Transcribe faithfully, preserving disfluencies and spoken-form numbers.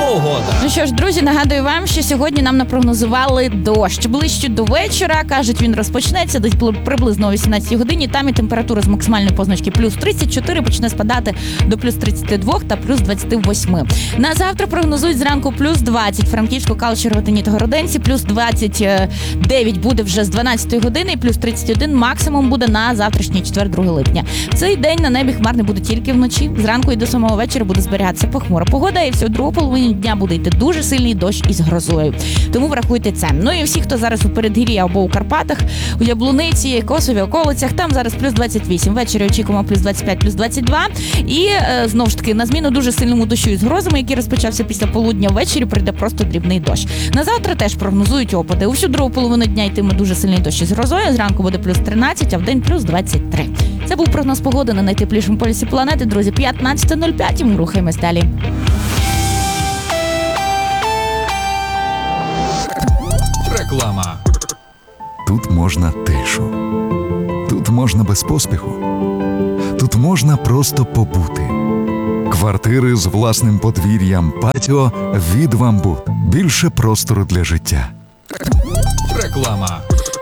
погода. Ну що ж, друзі, нагадую вам, що сьогодні нам напрогнозували дощ. Ближче до вечора, кажуть, він розпочнеться десь приблизно о вісімнадцятій годині. Там і температура з максимальної позначки плюс тридцять чотири почне спадати до плюс тридцять два та плюс двадцять вісім. На завтра прогнозують зранку плюс двадцять. Франківську, Калуш, Ротині та Городенці. Плюс двадцять дев'ять буде вже з дванадцятої години. І плюс тридцять один максимум буде на завтрашній четвер, другого липня. Цей день на небі хмарний буде тільки вночі. Зранку і до самого вечора буде зберігатися похмура погода. І всю другу половину дня буде йти дуже сильний дощ із грозою. Тому врахуйте це. Ну і всі, хто зараз у передгір'ї або у Карпатах, у Яблуниці, Косові, околицях, там зараз плюс двадцять вісім. Ввечері очікуємо плюс двадцять п'ять, плюс двадцять два. І е, знову ж таки, на зміну дуже сильному дощу із грозами, який розпочався після полудня, ввечері прийде просто дрібний дощ. На завтра теж прогнозують опади. У всю другу половину дня йтиме дуже сильний дощ із грозою. Зранку буде плюс тринадцять, а вдень плюс двадцять три. Це був прогноз погоди на найтеплішому полюсі планети. Друзі, п'ятнадцяте нуль п'ять, і ми рухаємось далі. Реклама. Тут можна тишу. Тут можна без поспіху. Тут можна просто побути. Квартири з власним подвір'ям, патіо від «Вамбут». Більше простору для життя. Реклама.